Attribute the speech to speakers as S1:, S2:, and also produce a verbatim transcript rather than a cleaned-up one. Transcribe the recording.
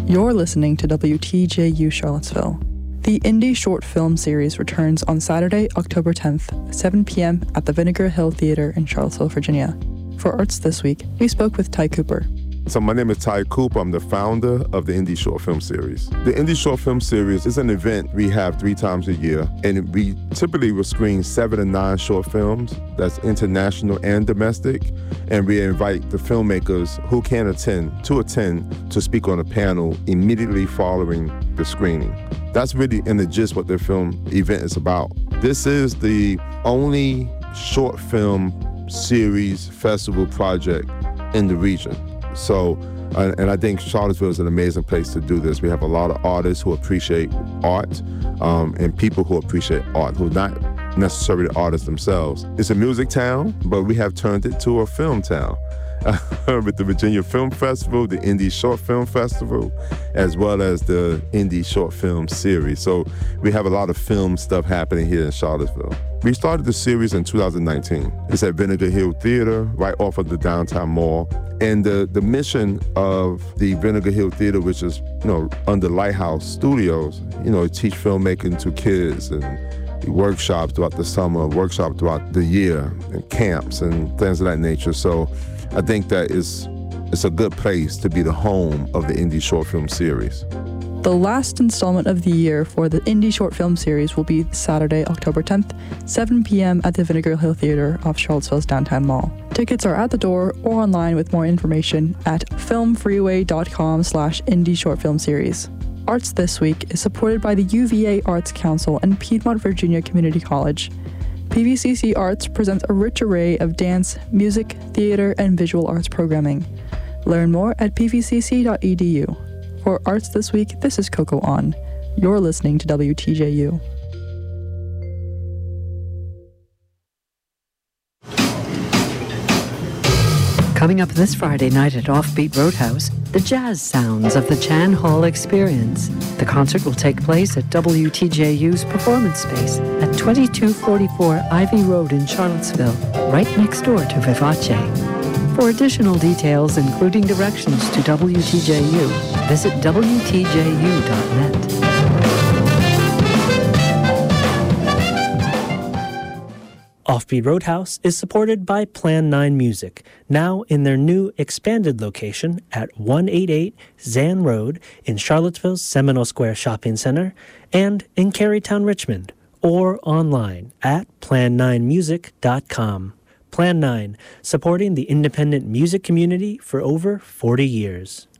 S1: You're listening to W T J U Charlottesville. The Indie Short Film Series returns on Saturday, October tenth, seven p.m. at the Vinegar Hill Theater in Charlottesville, Virginia. For Arts This Week, we spoke with Ty Cooper.
S2: So my name is Ty Cooper. I'm the founder of the Indie Short Film Series. The Indie Short Film Series is an event we have three times a year, and we typically will screen seven to nine short films, that's international and domestic, and we invite the filmmakers who can attend to attend to speak on a panel immediately following the screening. That's really in the gist what the film event is about. This is the only short film series festival project in the region. So, uh, and I think Charlottesville is an amazing place to do this. We have a lot of artists who appreciate art um, and people who appreciate art, who are not necessarily artists themselves. It's a music town, but we have turned it to a film town. With the Virginia Film Festival, the Indie Short Film Festival, as well as the Indie Short Film Series. So we have a lot of film stuff happening here in Charlottesville. We started the series in two thousand nineteen. It's at Vinegar Hill Theater, right off of the downtown mall. And the, the mission of the Vinegar Hill Theater, which is, you know, under Lighthouse Studios, you know, teach filmmaking to kids and workshops throughout the summer, workshops throughout the year, and camps and things of that nature. So I think that is it's a good place to be the home of the Indie Short Film Series.
S1: The last installment of the year for the Indie Short Film Series will be Saturday, October tenth, seven p.m. at the Vinegar Hill Theater off Charlottesville's downtown mall. Tickets are at the door or online with more information at filmfreeway.com slash Indie Short Film Series. Arts This Week is supported by the U V A Arts Council and Piedmont Virginia Community College. P V C C Arts presents a rich array of dance, music, theater, and visual arts programming. Learn more at p v c c dot e d u. For Arts This Week, this is Coco On. You're listening to W T J U.
S3: Coming up this Friday night at Offbeat Roadhouse, the jazz sounds of the Chan Hall Experience. The concert will take place at W T J U's performance space at twenty-two forty-four Ivy Road in Charlottesville, right next door to Vivace. For additional details, including directions to W T J U, visit w t j u dot net.
S4: Offbeat Roadhouse is supported by Plan nine Music, now in their new expanded location at one eighty-eight Zan Road in Charlottesville's Seminole Square Shopping Center and in Carytown, Richmond, or online at plan nine music dot com. Plan nine, supporting the independent music community for over forty years.